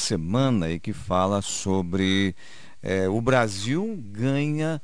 semana e que fala sobre o Brasil ganha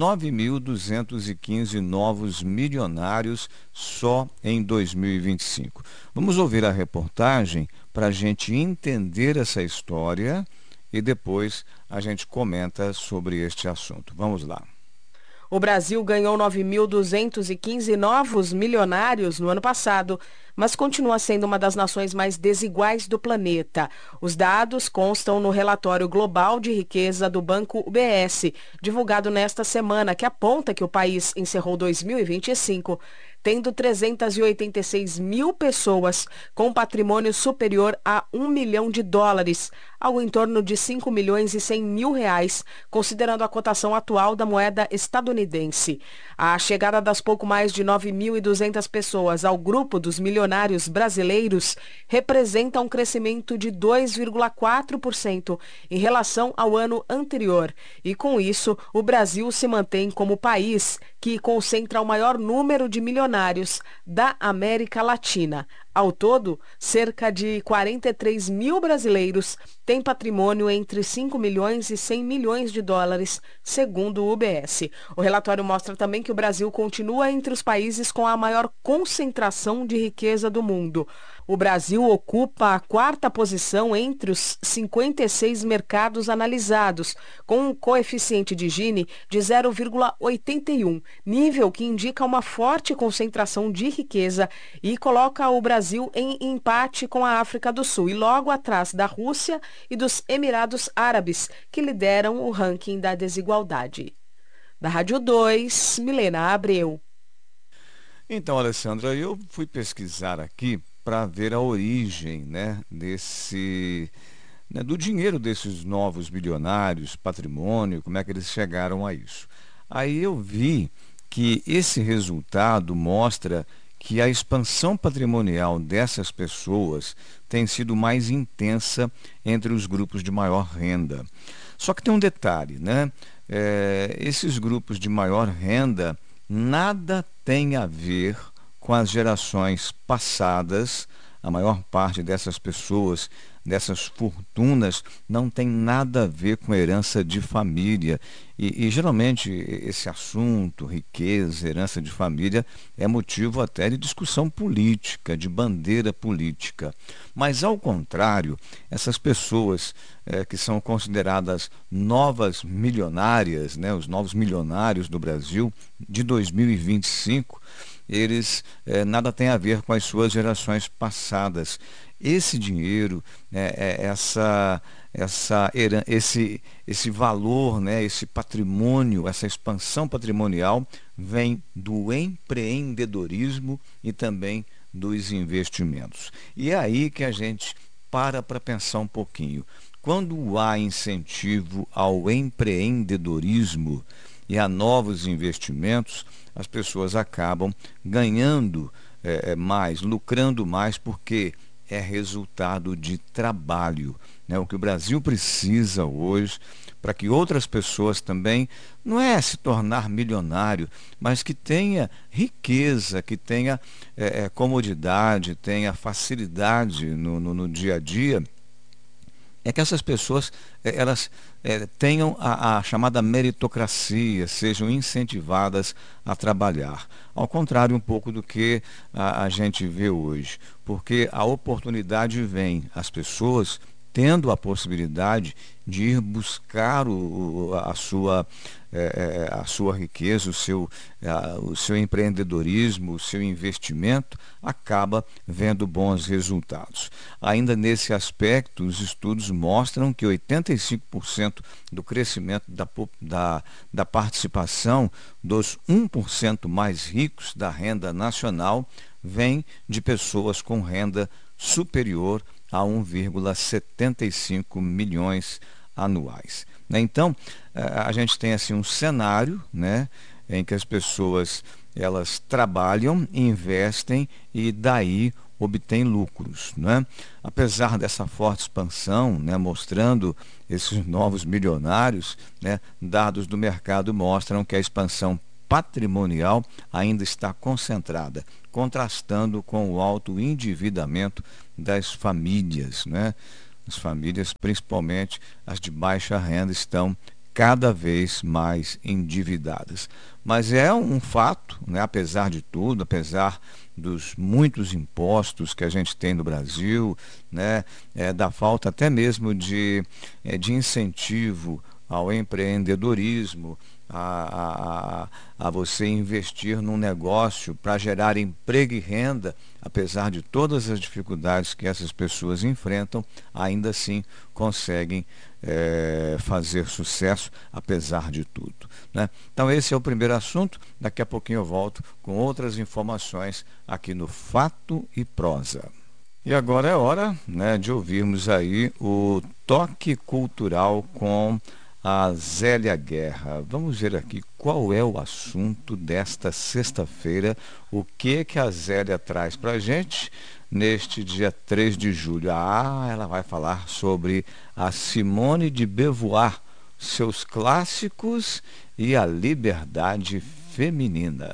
9.215 novos milionários só em 2025. Vamos ouvir a reportagem para a gente entender essa história e depois a gente comenta sobre este assunto. Vamos lá. O Brasil ganhou 9.215 novos milionários no ano passado, mas continua sendo uma das nações mais desiguais do planeta. Os dados constam no relatório global de riqueza do Banco UBS, divulgado nesta semana, que aponta que o país encerrou 2025 tendo 386 mil pessoas com patrimônio superior a US$ 1 milhão, algo em torno de 5 milhões e 100 mil reais, considerando a cotação atual da moeda estadunidense. A chegada das pouco mais de 9.200 pessoas ao grupo dos milionários brasileiros representa um crescimento de 2,4% em relação ao ano anterior. E com isso, o Brasil se mantém como o país que concentra o maior número de milionários da América Latina. Ao todo, cerca de 43 mil brasileiros têm patrimônio entre 5 milhões e 100 milhões de dólares, segundo o UBS. O relatório mostra também que o Brasil continua entre os países com a maior concentração de riqueza do mundo. O Brasil ocupa a quarta posição entre os 56 mercados analisados, com um coeficiente de Gini de 0,81, nível que indica uma forte concentração de riqueza e coloca o Brasil em empate com a África do Sul e logo atrás da Rússia e dos Emirados Árabes, que lideram o ranking da desigualdade. Da Rádio 2, Milena Abreu. Então, Alessandra, eu fui pesquisar aqui para ver a origem, do dinheiro desses novos bilionários, patrimônio, como é que eles chegaram a isso. Aí eu vi que esse resultado mostra que a expansão patrimonial dessas pessoas tem sido mais intensa entre os grupos de maior renda. Só que tem um detalhe, esses grupos de maior renda nada tem a ver com as gerações passadas. A maior parte dessas pessoas, dessas fortunas, não tem nada a ver com herança de família. E geralmente esse assunto, riqueza, herança de família, é motivo até de discussão política, de bandeira política. Mas, ao contrário, essas pessoas que são consideradas novas milionárias, os novos milionários do Brasil de 2025, eles nada têm a ver com as suas gerações passadas. Esse dinheiro, esse valor, esse patrimônio, essa expansão patrimonial vem do empreendedorismo e também dos investimentos. E é aí que a gente para pensar um pouquinho. Quando há incentivo ao empreendedorismo e a novos investimentos, as pessoas acabam ganhando mais, lucrando mais, porque é resultado de trabalho. O que o Brasil precisa hoje, para que outras pessoas também, não é se tornar milionário, mas que tenha riqueza, que tenha comodidade, tenha facilidade no dia a dia, é que essas pessoas elas tenham a chamada meritocracia, sejam incentivadas a trabalhar. Ao contrário um pouco do que a gente vê hoje, porque a oportunidade vem, as pessoas tendo a possibilidade de ir buscar a sua riqueza, o seu empreendedorismo, o seu investimento, acaba vendo bons resultados. Ainda nesse aspecto, os estudos mostram que 85% do crescimento da participação dos 1% mais ricos da renda nacional vem de pessoas com renda superior a 1,75 milhões anuais. Então, a gente tem assim um cenário, em que as pessoas elas trabalham, investem e daí obtêm lucros. Apesar dessa forte expansão, mostrando esses novos milionários, dados do mercado mostram que a expansão patrimonial ainda está concentrada, contrastando com o alto endividamento das famílias. as famílias, principalmente as de baixa renda, estão cada vez mais endividadas. Mas é um fato, né, apesar de tudo, apesar dos muitos impostos que a gente tem no Brasil, né, da falta até mesmo de incentivo ao empreendedorismo, a você investir num negócio para gerar emprego e renda, apesar de todas as dificuldades que essas pessoas enfrentam, ainda assim conseguem fazer sucesso, apesar de tudo, né? Então esse é o primeiro assunto. Daqui a pouquinho eu volto com outras informações aqui no Fato e Prosa. E agora é hora, né, de ouvirmos aí o toque cultural com a Zélia Guerra. Vamos ver aqui qual é o assunto desta sexta-feira, o que a Zélia traz para a gente neste dia 3 de julho. Ela vai falar sobre a Simone de Beauvoir, seus clássicos e a liberdade feminina.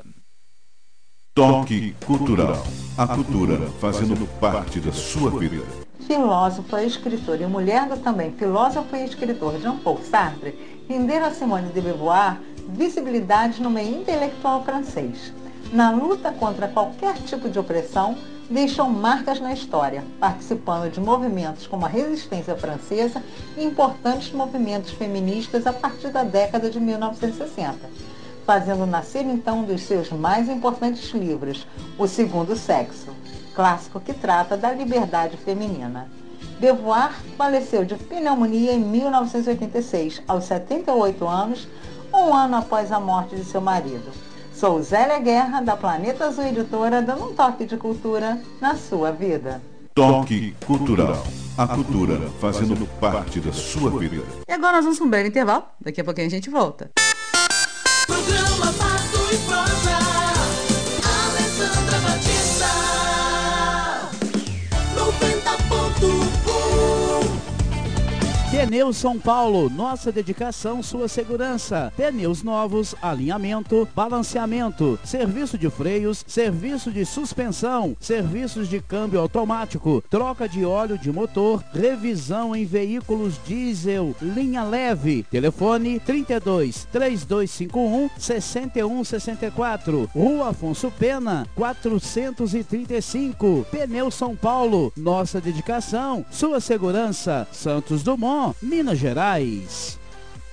Toque cultural. A cultura fazendo parte da sua vida. Filósofa, escritora e mulher do também filósofo e escritor Jean-Paul Sartre renderam a Simone de Beauvoir visibilidade no meio intelectual francês. Na luta contra qualquer tipo de opressão, deixou marcas na história, participando de movimentos como a Resistência Francesa e importantes movimentos feministas a partir da década de 1960, fazendo nascer então um dos seus mais importantes livros, O Segundo Sexo, clássico que trata da liberdade feminina. Beauvoir faleceu de pneumonia em 1986, aos 78 anos, um ano após a morte de seu marido. Sou Zélia Guerra, da Planeta Azul Editora, dando um toque de cultura na sua vida. Toque cultural. A cultura fazendo parte da sua vida. E agora nós vamos para um breve intervalo. Daqui a pouquinho a gente volta. Programa Fato e Prosa. Alessandra Batista. 90.1. Pneus São Paulo, nossa dedicação, sua segurança. Pneus novos, alinhamento, balanceamento, serviço de freios, serviço de suspensão, serviços de câmbio automático, troca de óleo de motor, revisão em veículos diesel, linha leve. Telefone 32 3251 6164. Rua Afonso Pena, 435. Pneus São Paulo, nossa dedicação, sua segurança. Santos Dumont, Minas Gerais.